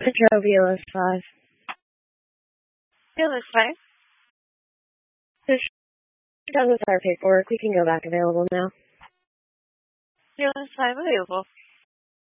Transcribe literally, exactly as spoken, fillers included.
Metro B L S five. B L S five? We're done with our paperwork. We can go back available now. B L S five available.